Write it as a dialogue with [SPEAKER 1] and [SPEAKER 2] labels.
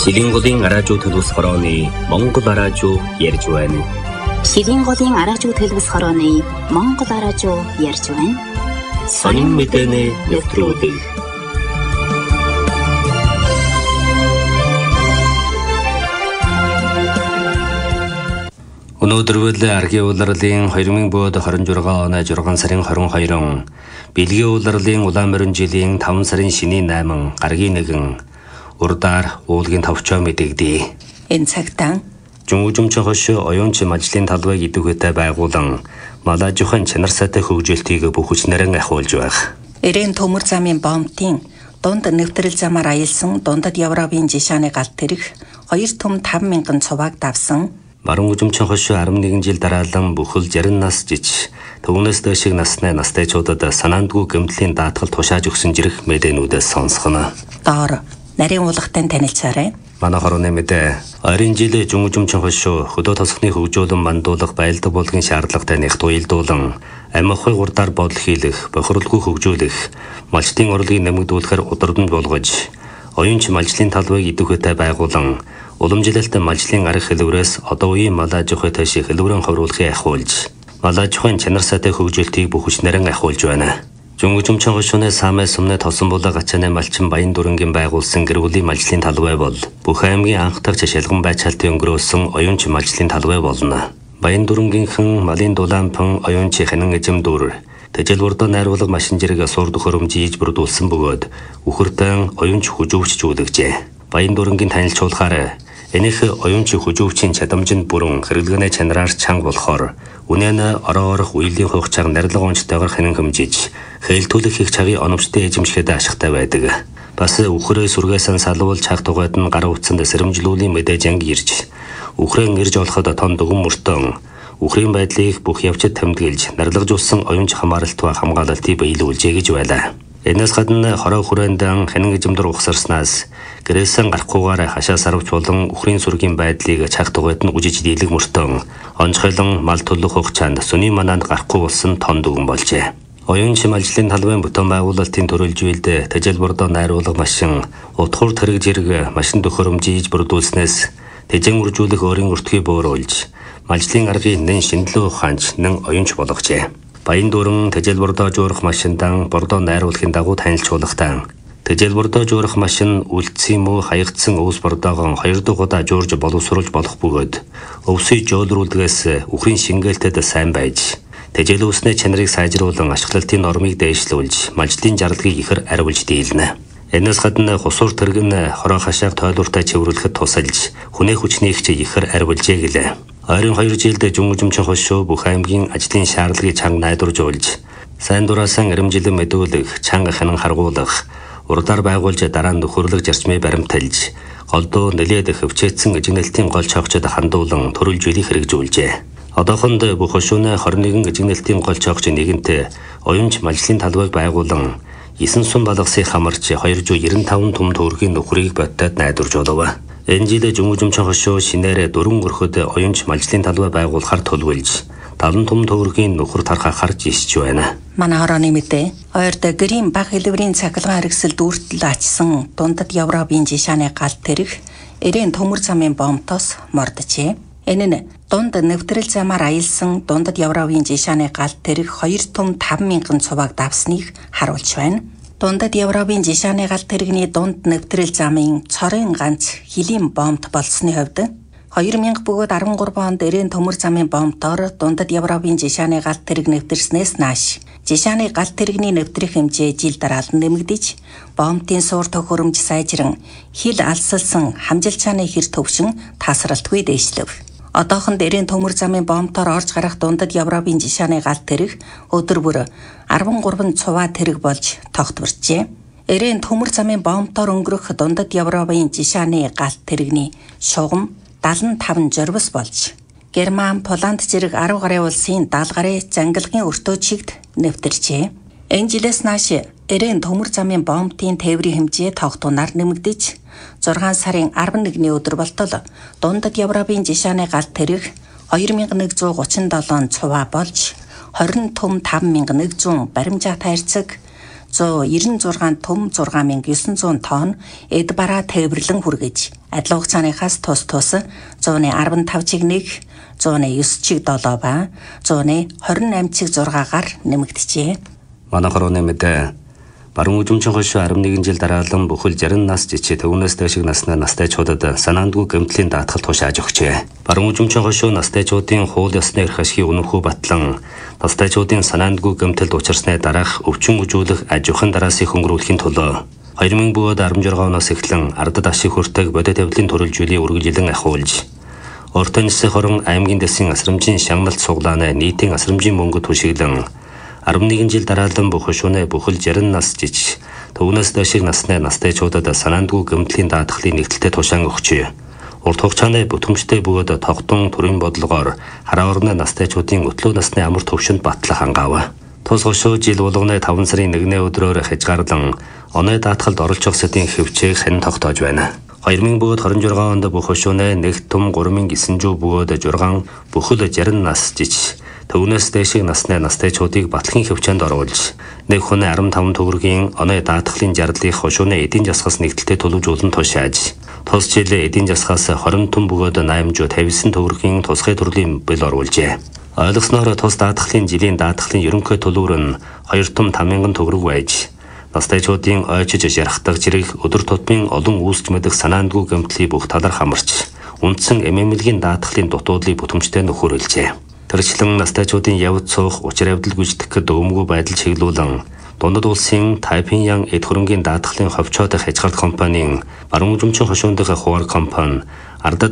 [SPEAKER 1] Шилийн голын араажуу төлөвс хорооны Монгол араажуу ярьж байна.
[SPEAKER 2] Шилийн голын араажуу төлөвс хорооны Монгол араажуу ярьж байна.
[SPEAKER 1] Сонин мэдээний нэвтрүүлэг. Өнөөдөр аргийн улирлын 2026 оны 6 сарын 22 бэлгийн улирлын улаан морин жилийн 5 сарын шөнийн 8 гаргийн 1 урдаар уулгийн товчоо мэдэгдээ.
[SPEAKER 2] Энэ цагтаа
[SPEAKER 1] Жумжумч хошоо оюунч мажлын талбайг идэвхтэй байгуулан малажхан чанар сайтай хөгжөлтийг бүх хүчнэрэн ахиулж байх.
[SPEAKER 2] Эрээн төмөр замын бомбтын дунд нэвтрэл замаар аялсан дундад Европын жишааны галт тэрэг 2 том 5,000 цуваг давсан.
[SPEAKER 1] Баруун жумчин хошоо 11 жил дараалан бүхэл 60 нас жиж төвнөөс дэшиг насны настайчуудад санаандгүй гэмтлийн даатгал тушааж өгсөн жирэх мэдээнүүдээс сонсгоно.
[SPEAKER 2] Доор нарийн уулгатай танилцаарай.
[SPEAKER 1] Манай хорооны мэдээ ойрын жилийн жумчин хошоо хөдөө тосхны хөгжүүлэн мандуулах байлдаг болгын шаардлагатай нэгт уялдуулан амихыг урдаар бодол хийлэх, бохирлгүй хөгжүүлэх, малчтын орлогыг нэмэгдүүлэхээр удирданд болгож, оюунч малжлын талбайг идэвхтэй байгуулан уламжлалт малжлын арга хэлбэрээс одоо үеийн малажихуй төш хэлбэрэн ховруулахыг ахиулж, малажихуйн чанар сайтай хөгжөлтийг бүх хүчнэрэн ахиулж байна. Жумчин хошооны самай сумны тосон булаа гачааны малчин Баян дүрэнгийн байгуулсан гэр бүлийн малжлын талбай бол бүх аймгийн анх дахь шалган байцаалтын өнгөрөөсөн оюунч малжлын талбай болно. Баян дүрэнгийнхэн малын дулаанпан оюунч ханин эзэмдүр тэжээлбордоо найруулга машин зэрэг сурд хөрөмжиж бүрдүүлсэн бөгөөд үхэртэн оюунч хүжүүвчжүүлэгжээ. Баян дүрэнгийн танилцуулахаар энийх оюунч хүжүүвчийн чадамжинд бүрэн хэрэглэгээний чанараар чанга болохоор үнэн ороорох үеийн хугацааг нарилга онцтойгоор хянан хэмжиж хэлтүүлэх их цагийн оновчтой эзэмшихэд ашигтай байдаг. Бас үхрээ сүргээсэн салвал цаг тугайд нь гар утсанд сэрэмжлүүлийн мэдээж анги ирж үхрэн ирж олоход тон дүгэн мөртөн үхрийн байдлыг бүх явцад тэмдэглэж нарилгажуулсан оюунч хамааралттай хамгаалалтыг биелүүлжээ гэж байлаа. Энэс гадна хороо хүрээндээ хянан эзэмдэр ухсарснаас гэрээсэн гарахгүйгээр хашаа сарвч болон үхрийн сүргийн байдлыг цаг тугайд нь үжиж дийлэг мөртөн онцгойлон мал төлөх хугацаанд сүний мананд гарахгүй болсон тон дүгэн болжээ. Оюунч малжлын талбайн бүтээн байгуулалтын төрөлжүүлэлд тэжээлбордоо найруулга машин утгуур тэрэг зэрэг машин төхөөрөмжиж бүрдүүлснээс тэжэн үржүүлэх өөрийн өртгийг бууруулж малжлын аргын нэн шинэлүү ухаанч нэн оюунч болгожээ. Баян дүрэн тэжээлбордоо жуурах машиндан бордоо найруулахын дагуу танилцуулгатай. Тэжээлбордоо жуурах машин үлдсэн муу хаягдсан өвс бордоогоо 2 дахь удаа жуурж боловсруулж болох бөгөөд өвсөй жөөлрүүлдгээс үхрийн шингээлтэд сайн байж тэжээлүүсний чанарыг сайжруулан ашиглалтын нормыг дээшлүүлж малжлын жаргалыг ихэр арвилж дийлнэ. Энэс гадна хусуур тэрэг нь хороо хашааг тойлууртай чивэрлэхэд тусалж хүнээ хүчнийх чи ихэр арвилжээ гэлээ. Ойрын 2 жилд жумчин хошоо бүх аймгийн ажлын шаардлагыг чанга найдваржуулж, сайн дураасан эрэмжилэн мэдүүлэх, чанга хянан харгуулах, урдаар байгуулж дараа нь нөхөрлөг зарчмыг баримталж, голдуу нэлээд хөвчээдсэн эжигнэлтийн гол чогчод хандуулан төрөлжүүлэх хэрэгжүүлжээ. Одоохонд бүх хошооны 21 эжигнэлтийн гол чогч нэгэнтээ оюунч малжлын талбайг байгуулан 9 сум балгасын хамарч 295 том төгрөгийн нөхрийг бодтод найдваржуулав. Энэ жил жумчин хошоо шинээр 4 өрхөд оюунч малжлын талбай байгуулахар төлөвлөж 70 том төгрөгийн нөхөр тархаа харж исч байна.
[SPEAKER 2] Манай хорооны мэдээ ойрд гэрийн баг хэлбэрийн цахилгаан хэрэгсэл дүүртэл ачсан дундад Европын жишааны галт тэрэг эрээн төмөр замын бомбтоос мордожээ. Энэ нь дунд нэвтрэл замаар аялсан дундад Европын жишааны галт тэрэг 2 том 5,000 цуваг давсныг харуулж байна. Дундад Европын жишааны галт тэрэгний дунд нэвтрэл замын цорын ганц хилийн бомбт болсны хувьд 2000 бөгөөд 13 онд эрээн төмөр замын бомбтоор дундад Европын жишааны галт тэрэг нэвтэрснээс нааш жишааны галт тэрэгний нэвтрэх хэмжээ жил дараалан нэмэгдэж бомбтын суур төхөөрөмж сайжран хил алсалсан хамжилчааны хэр төвшин тасралтгүй дээшлэв. Одоохонд эрээн төмөр замын бомбтоор орж гарах дундад Европын жишааны галт тэрэг өдөр бүр 13 цуваа тэрэг болж тогтворчээ. Эрээн төмөр замын бомбтоор өнгөрөх дундад Европын жишааны галт тэрэгний шугам 75 журвас болж Герман, Поланд зэрэг 10 гаруй улсын 70 гаруй зангилгын өртөө чигт нэвтэрчээ. Энэ жилээс нааш эрээн төмөр замын бомбтын тээврийн хэмжээ тогтунаар нэмэгдэж 6 сарын 11-ний өдөр болтол дундад Европын жишааны галт тэрэг 2137 цуваа болж 20 том 5100 баримжаа тайрцаг 196 төм 6900 тонн эд бараа тээвэрлэн хүргэж адил хугацааныхаас тус 115 чиг 1, 109 чиг 7 ба 128 чиг 6-гаар нэмэгдэжээ.
[SPEAKER 1] Манай хорооны мэдээ баруун үзмчин хошуу 11 жил дараалан бүхэл 60 нас жичээ төвнөөс дэшиг насны настайчуудад санаандгүй гэмтлийн даатгал тушааж өгчээ. Баруун үзмчин хошуу настайчуудын хууль ёсны эрх ашигыг үнэмхүү батлан настайчуудын санаандгүй гэмтэлд учирсны дараах өвчин үзүүлэх аж ахуйн дараасыг хөнгөрүүлэхийн төлөө 2016 оноос эхлэн ардад ашиг хүртэг бодит явдлын төрөлжүүлийг үргэлжлэн ахиулж Ортой нисэх хорон аймгийн дэсийн асрамжийн шагналт суглааны нийтийн асрамжийн мөнгө түшиглэн 11 жил дараалан бүх хошууны бүхэл 60 нас жиж төвнөөс дэшиг насны настайчуудад санаандгүй гэмтлийн даатгалыг нэгдэлтэд тушаан өгчээ. Урт хугацааны бүтэмжтэй бөгөөд тогтун төрийн бодлогоор хараа орны настайчуудын өтлөө насны амар төвшөнд батлах хангаав. Тус хошуу жил болгоны 5 сарын 1-ний өдрөөр хязгаарлан оны даатгалд оролцох сэдийн хэвчээг хэн тогтоож байна. 2026 онд бүх хошууны 1 төм 3900 бөгөөд 6 бүхэл 60 нас жиж төвнөөс дэшиг насны настайчуудыг батлахын хөвчөнд оруулж нэг хүний 15 төгрөгийн оны даатгалын жардлыг хошууны эдийн засгаас нэгдэлтэд төлөвлөжүүлэн тушааж тус жил эдийн засгаас 20 төм бөгөөд 859 төгрөгийн тусгай төрлийн бэл оруулжээ. Ойлгосноор тус даатгалын жилийн даатгалын ерөнхий төлөвөр нь 2 төм 5,000 төгрөг байж настайчуудын ойчиж ярахдаг зэрэг өдөр тутмын олон үүсч мэдэх санаандгүй гэмтлийн бүх талаар хамарч үндсэн эмэмлэгийн даатгалын дутуудлыг бүтэмжтэй нөхөрлөжээ. Тэрчлэн настайчуудын явц суух учир явдал гүйцэтгэх дөөмгүй байдал чиглүүлэн дундад улсын Тайпиньян эд хөрөнгийн даатгалын ховчоод хязгаарт компанийн баруун үзмчин хошуунд дэх хуваар компани ардад